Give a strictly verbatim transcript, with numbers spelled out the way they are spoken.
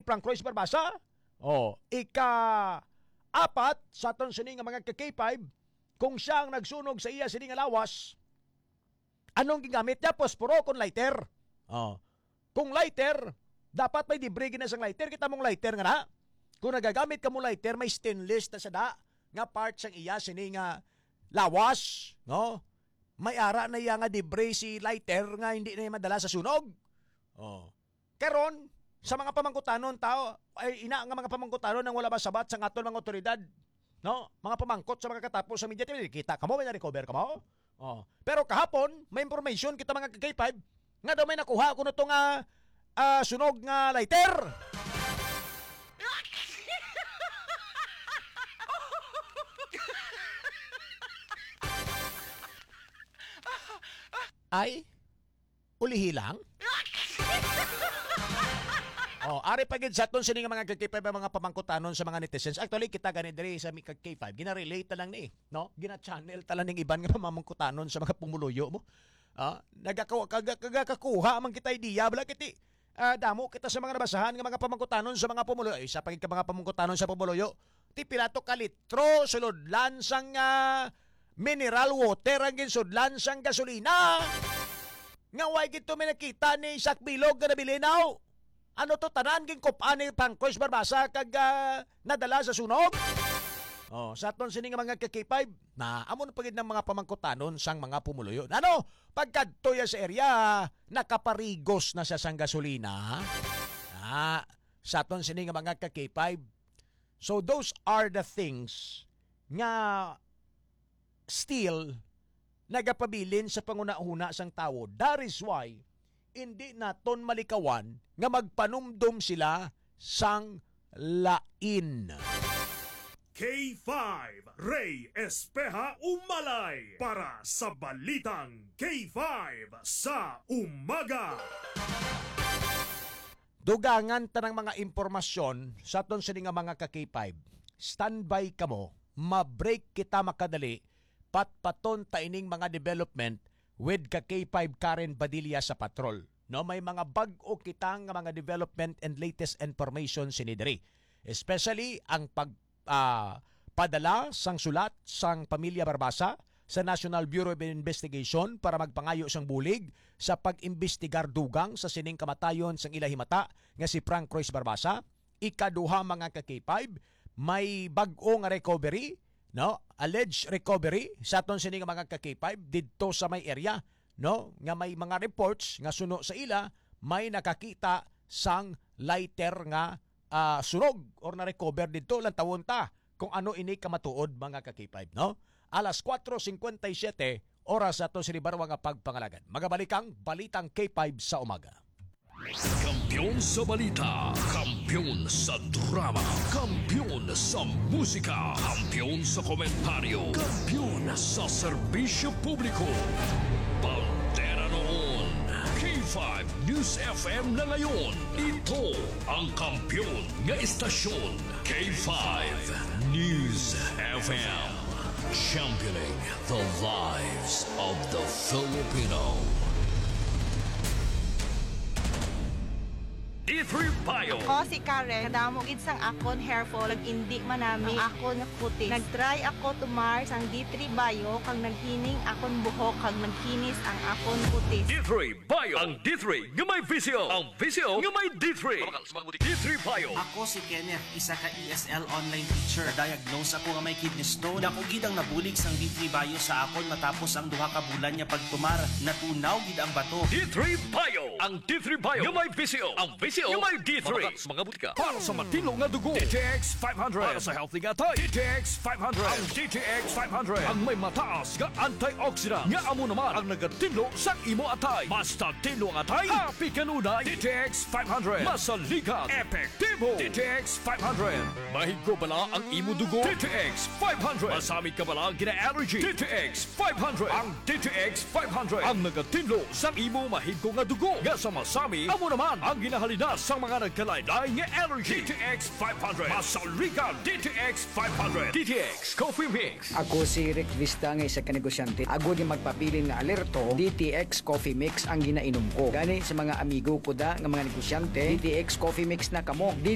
Frank Royce Barbasa. Oh, ika-apat sa aton sini nga mga ka-K five, kung siyang nagsunog sa iya sini nga lawas, anong gingamit niya? Posporo kung lighter. Oh. Kung lighter, dapat may debris na sang lighter. Kita mong lighter nga na. Kung nagagamit ka mo lighter, may stainless na sada nga part sang iya sini nga lawas, no? May ara na iya nga debris si lighter nga hindi na madala sa sunog. Oh. Karon sa mga pamangkutanon tao ay ina nga mga pamangkutanon nang wala ba sabat sa aton mga otoridad, no? Mga pamangkot sa mga katapos sa media kita kamo may na-recover kamo. Oh. Pero kahapon may information kita mga K five nga daw may nakuha kuno to nga uh, sunog nga lighter. Ay, ulihi lang? Oh, ari pagid sa aton sini nga mga K five mga pamangkutanon sa mga netizens. Actually kita gani diri sa K five gina-relate ta lang ni, no? Gina-channel ta lang ning iban nga pamangkutanon sa mga pumuluyo mo. Ah, nagakawa kagakakuha man kita idea bala kiti. Uh, damo kita sa mga nabasahan nga mga pamangkutanon sa mga pumuluyo. Ay, sa pagid ka mga pamangkutanon sa pumuluyo. Ti pilato ka litro sulod lansang uh, mineral water ang ginsudlan sang gasolina. Nga way gito may nakita ni Sak Bilog nga nabilinaw. Ano to tanan ging kopan ni Frank Royce Barbasa kag uh, nadala sa sunog? Oh, sa aton sini nga mga K five na amo na pagid ng mga pamangkutanon sang mga pumuluyo. Ano, pagkadto ya sa area nakaparigos na sa sang gasolina. Ah, sa aton sini nga mga K five. So those are the things nga still nagapabilin sa panguna-una sang tawo. That is why hindi naton malikawan nga magpanumdum sila sang lain. K five Ray Espeja Umalay para sa Balitang K five sa umaga. Dugangan tanang mga impormasyon sa aton sini nga mga ka-K five. Standby kamo, ma-break kita makadali patpaton ta ining mga development with ka K five Karen Badilla sa patrol. No, may mga bag-o kitang mga development and latest information sinidiri. Especially ang pag uh, padala sang sulat sang Pamilya Barbasa sa National Bureau of Investigation para magpangayo sang bulig sa pag-imbestigar dugang sa sining kamatayon sang ilahimata nga si Frank Royce Barbasa. Ikaduha mga ka K five, may bag-o nga recovery, no? Alleged recovery sa aton sini nga mga ka K five didto sa may area, no? Nga may mga reports nga suno sa ila may nakakita sang lighter nga uh, sunog or na recover didto lang tawon ta kung ano ini kamatuod mga ka K five, no? Alas four fifty-seven oras sa aton sini barwa nga pagpangalagan. Magabalikang Balitang K five sa umaga. Kampiyon sa balita, kampiyon sa drama, kampiyon sa musika, kampiyon sa komentaryo, kampiyon sa serbisyo publiko. Bandera noon, K five News F M na ngayon. Ito ang kampiyon nga istasyon, K five News F M. Championing the lives of the Filipino. D three Bio. Ako si Karen, kadamo gid sang akon hair fall, nag-indi man nami ang akon nga kutis. Nag-try ako tumar sang D three Bio kag naghining akon buhok kag nagkinis ang akon kutis. D three Bio. Ang D three nga may visyo. Ang visyo nga may D three. D three Bio. Ako si Kenneth, isa ka E S L online teacher. Diagnose ako nga may kidney stone. Dako gid ang nabulig sang D three Bio sa akon matapos ang duha ka bulan nya pagtumar. Natunaw gid ang bato. D three Bio. Ang D three Bio nga may visyo. Ang visyo yung may D three. Mga butika. Para sa matino nga dugo. D T X five hundred. Para sa healthy nga tay. D T X five hundred. Ang D T X five hundred. Ang may mataas nga antioxidant. Nga amo naman ang nagatilo sa imo atay. Basta tilo nga atay. Happy kanunay. D T X five hundred. Masaligan. Epektibo. D T X five hundred. Mahigo bala ang imo dugo. D T X five hundred. Masamit ka bala gina-allergy. D T X five hundred. Ang D T X five hundred. Ang nagatilo sa imo mahigo nga dugo. Nga sa masami, amo naman ang ginahalina sa mga nagkalaylay nga allergy. D T X five hundred. Masaligan. D T X five hundred. D T X Coffee Mix. Ako si Rick Vista nga isa ka negosyante. Ako di magpapilin nga alerto. D T X Coffee Mix ang ginainom ko. Gani sa mga amigo ko da nga mga negosyante, D T X Coffee Mix na kamo.